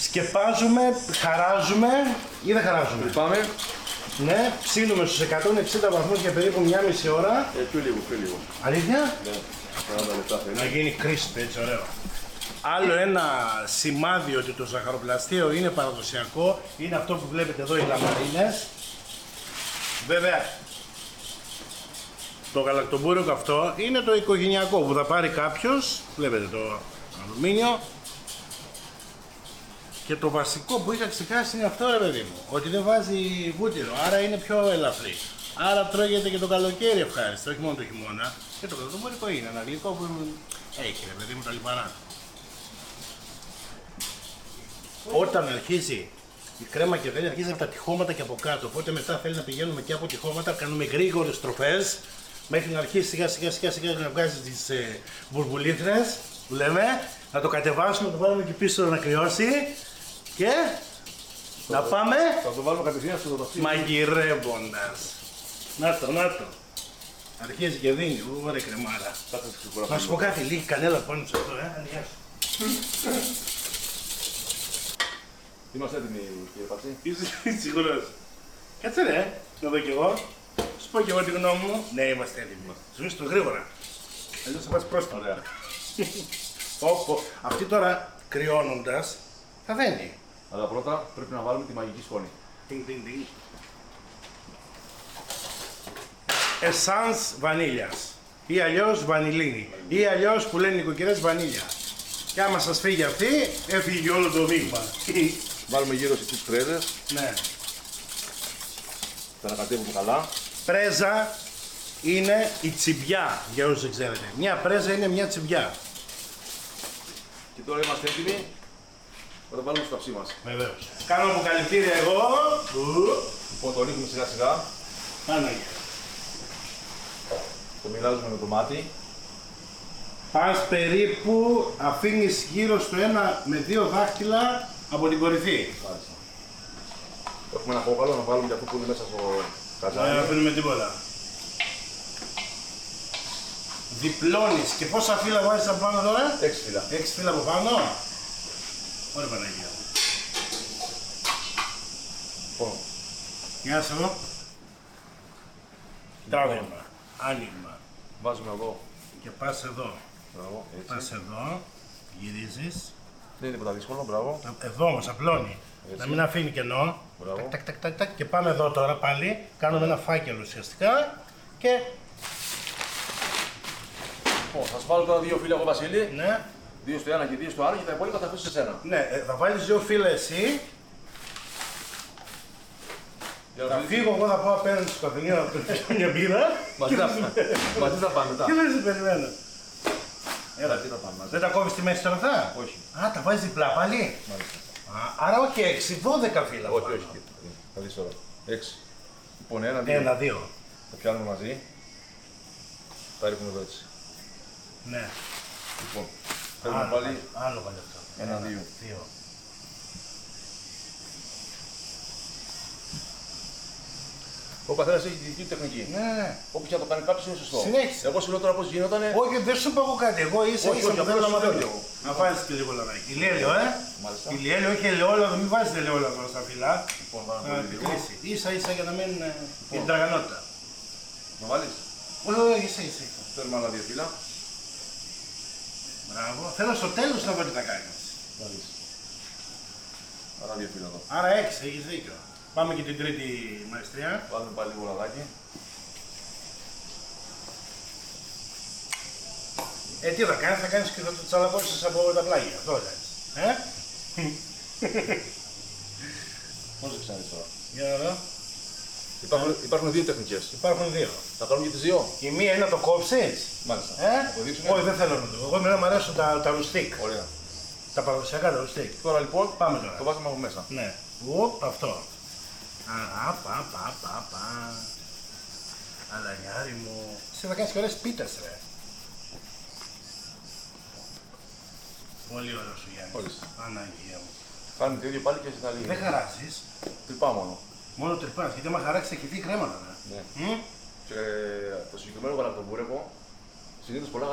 Σκεπάζουμε, χαράζουμε ή δεν χαράζουμε. Πάμε. Ναι, ψήνουμε στους 160 βαθμούς για περίπου μια μισή ώρα. Πιο λίγο. Αλήθεια? Ναι, 40 λεπτά θέλει. Να γίνει crispy, έτσι ωραίο. Άλλο ένα σημάδι ότι το ζαχαροπλαστείο είναι παραδοσιακό είναι αυτό που βλέπετε εδώ, οι λαμαρίνες. Βέβαια, το γαλακτομπούρικο αυτό είναι το οικογενειακό που θα πάρει κάποιος, βλέπετε το αλουμίνιο. Και το βασικό που είχα ξεχάσει είναι αυτό, ρε παιδί μου, ότι δεν βάζει βούτυρο, άρα είναι πιο ελαφρύ. Άρα τρώγεται και το καλοκαίρι ευχάριστο, όχι μόνο το χειμώνα. Και το γαλακτομπούρικο είναι ένα γλυκό που έχει, ρε παιδί μου, τα λιπαρά. Όταν αρχίζει η κρέμα και δεν αρχίζει από τα τυχώματα και από κάτω, οπότε μετά θέλει να πηγαίνουμε και από τυχώματα, κάνουμε γρήγορες στροφές μέχρι να αρχίσει σιγά να βγάζει τις μπουρμπουλήθρες που λέμε, να το κατεβάσουμε, να το βάλουμε και πίσω να κρυώσει και να πάμε Θα το βάλουμε κατευθείαν στο δοταφείο. μαγειρεύοντας. Να το. Αρχίζει και δίνει, ωραία κρεμάρα. Να σου πω κάτι, λίγη κανέλα πάνω σε αυτό, γεια σου. Είμαστε έτοιμοι, κύριε Πατσί. Είσαι σίγουρος? Κάτσε ρε, να δω κι εγώ. Σου πω κι εγώ τη γνώμη μου. Ναι, είμαστε έτοιμοι. Σου πεις το γρήγορα. Αλλιώς θα πας πρόσφατα. Ωραία. Αυτή τώρα κρυώνοντας θα δένει. Αλλά πρώτα πρέπει να βάλουμε τη μαγική σκόνη. Τινγκ. Εσάνς βανίλιας. Ή αλλιώς βανιλίνη. Ή αλλιώς που λένε οι νοικοκυρές βανίλια. Και άμα σας φύγει αυτή, έφυγε όλο το δείγμα. Βάλουμε γύρω στις πρέζες. Ναι. Θα ανακατεύουμε καλά. Πρέζα είναι η τσιμπιά, για όσους δεν ξέρετε. Μια πρέζα είναι μια τσιμπιά. Και τώρα είμαστε έτοιμοι. Θα τα βάλουμε στο ταψί μας. Βεβαίως. Κάνω αποκαλυπτήρια εγώ. Λοιπόν, το ρίχνουμε σιγά σιγά. Άναγε. Το μοιράζουμε με το μάτι. Πας περίπου, αφήνεις γύρω στο 1 με 2 δάχτυλα από την κορυφή. Μάλιστα. Έχουμε ένα κόκαλο να βάλουμε για αυτό που είναι μέσα στο Δεν καζάνι. αφήνουμε τίποτα. Διπλώνεις. Και πόσα φύλλα βάζεις από πάνω τώρα? 6 φύλλα. 6 φύλλα από πάνω. Ωραία Παναγία. Λοιπόν, Γεια σου. Τράβημα. Άνοιγμα. βάζουμε εδώ. Και πας εδώ. Μπράβο, έτσι. Πας εδώ. Γυρίζεις. Δεν είναι τίποτα δύσκολο, μπράβο. Εδώ όμως απλώνει. Έτσι. Να μην αφήνει κενό. Μπράβο. Τακ. Και πάμε εδώ τώρα πάλι. Κάνουμε ένα φάκελο ουσιαστικά. Και Λοιπόν, θα σου βάλω τώρα 2 φύλλα εγώ, Βασίλη. ναι. 2 στο ένα και 2 στο άλλο και τα υπόλοιπα θα αφήσω σε σένα. Ναι, θα βάλεις 2 φύλλα εσύ. Για να Θα δεις. φύγω εγώ, θα πάω απέναντι στο καφενείο να πιω μια μπύρα. Μαζί θα πάμε μετά. Και δεν σε περιμένω. Έλα, τι θα πάμε μαζί. Δεν τα κόβεις στη μέση τώρα αυτά? Όχι. Α, τα βάζεις διπλά πάλι. Μάλιστα. Άρα όχι 6, 12 φύλλα. Όχι. Θα δεις τώρα. 6. Λοιπόν, 1, 2. 1, 2. Τα πιάνουμε μαζί. Τα ρίχνουμε εδώ έτσι. Ναι. Λοιπόν, θέλουμε πάλι Άλλο πάλι αυτό. 1, 2. 2. Ο πατέρας έχει τη δική του τεχνική. Ναι. Όπου και να το κάνει κάποιος είναι σωστό. Συνέχισε. Εγώ σου λέω τώρα πώς γινότανε. Όχι, δεν σου πω εγώ κάτι. Εγώ ίσα Όχι, ίσα όχι, που θέλω να αυτό σου μαθαίνω. λέω. Να βάζεις και λίγο λαδάκι. Ηλιέλαιο, Μάλιστα. Ηλιέλαιο, όχι ελαιόλαδο, μην βάζεις ελαιόλαδο στα φύλλα. Λοιπόν, βάλουμε Να πολύ λίγο. επικρίσει. Ίσα για να μην την τραγανότητα. Να βάλεις. Όχι, ίσα. Θέλουμε άλλα 2 φύλλα. Μπράβο. Θέλω στο τέλος να δω τι θα κάνεις. Βάλεις. Άλλα 2 φύλλα εδώ. Άρα 6, έχεις δίκιο. Πάμε και την τρίτη μαεστριά. Βάλουμε πάλι λίγο λαδάκι. Τι θα κάνεις και θα το τσαλακώσεις από τα πλάγια. Αυτό θα κάνεις. Πώς το ξέρεις τώρα. Για να δω. Υπάρχουν 2 τεχνικές. Υπάρχουν 2. Θα κάνουμε και τις 2. Η μία είναι να το κόψεις. Μάλιστα. Να το δείξουμε. Όχι, δεν θέλω να το. Εγώ εμένα μου αρέσουν τα ρουστίκ. Ωραία. Τα παραδοσιακά τα ρουστίκ. Τώρα λοιπόν Πάμε τώρα. το βάζουμε από μέσα. Ναι. Αυτό. Πα. Αλανιάρι μου. Εσύ θα κάνεις και ωραίες πίτες, ρε. Πολύ ωραίο σου, Γιάννη. Ορίστε. Παναγία μου. Κάνουμε το ίδιο πάλι και στην άλλη. Δεν χαράζεις. Τρυπά μόνο. Μόνο τρυπάς, γιατί άμα χαράξεις θα χυθεί κρέμα τώρα. Ναι. Και το συγκεκριμένο γαλακτομπούρεκο συνήθως πολλά